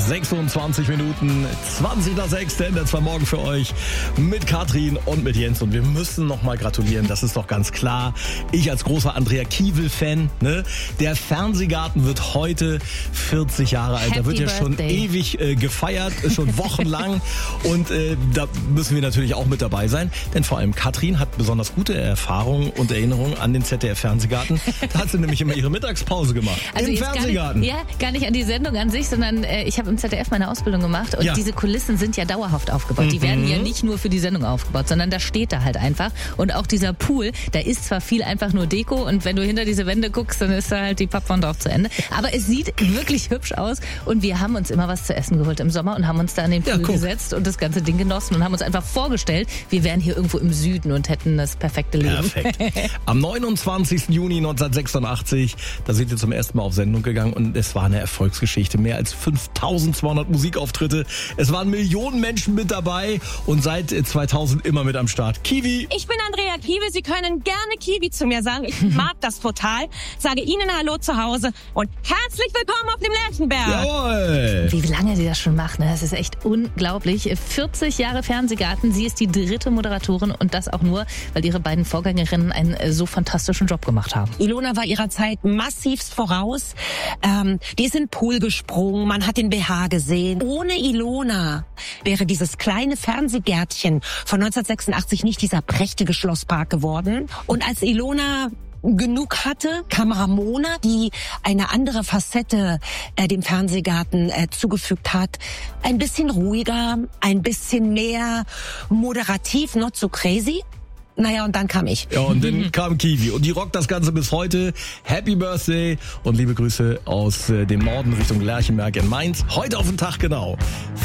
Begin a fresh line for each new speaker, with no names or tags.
26 Minuten, 20 nach 6, der Ende zwar morgen für euch mit Katrin und mit Jens. Und wir müssen nochmal gratulieren, das ist doch ganz klar. Ich als großer Andrea Kiewel-Fan, ne? Der Fernsehgarten wird heute 40 Jahre alt. Da wird ja schon ewig gefeiert, schon wochenlang. Und da müssen wir natürlich auch mit dabei sein. Denn vor allem Katrin hat besonders gute Erfahrungen und Erinnerungen an den ZDF-Fernsehgarten. Da hat sie nämlich immer ihre Mittagspause gemacht.
Also
im Fernsehgarten.
Gar nicht an die Sendung an sich, sondern ich habe im ZDF meine Ausbildung gemacht und diese Kulissen sind ja dauerhaft aufgebaut. Die werden ja nicht nur für die Sendung aufgebaut, sondern da steht da halt einfach. Und auch dieser Pool, da ist zwar viel einfach nur Deko und wenn du hinter diese Wände guckst, dann ist da halt die Pappwand auch zu Ende. Aber es sieht wirklich hübsch aus und wir haben uns immer was zu essen geholt im Sommer und haben uns da an den Pool gesetzt und das ganze Ding genossen und haben uns einfach vorgestellt, wir wären hier irgendwo im Süden und hätten das perfekte Leben.
Perfekt. Am 29. Juni 1986, da sind wir zum ersten Mal auf Sendung gegangen und es war eine Erfolgsgeschichte. Mehr als 5200 Musikauftritte. Es waren Millionen Menschen mit dabei und seit 2000 immer mit am Start. Kiwi.
Ich bin Andrea Kiewel. Sie können gerne Kiwi zu mir sagen. Ich mag das total. Sage Ihnen Hallo zu Hause und herzlich willkommen auf dem Lerchenberg.
Jawohl.
Wie lange sie das schon macht, ne? Das ist echt unglaublich. 40 Jahre Fernsehgarten. Sie ist die dritte Moderatorin und das auch nur, weil ihre beiden Vorgängerinnen einen so fantastischen Job gemacht haben.
Ilona war ihrer Zeit massivst voraus. Die ist in den Pool gesprungen, man hat den BH gesehen. Ohne Ilona wäre dieses kleine Fernsehgärtchen von 1986 nicht dieser prächtige Schlosspark geworden. Und als Ilona genug hatte, kam Ramona, die eine andere Facette dem Fernsehgarten zugefügt hat. Ein bisschen ruhiger, ein bisschen mehr moderativ, not so crazy. Naja, und dann kam ich.
Ja, und dann kam Kiwi. Und die rockt das Ganze bis heute. Happy Birthday und liebe Grüße aus dem Norden Richtung Lerchenberg in Mainz. Heute auf den Tag genau.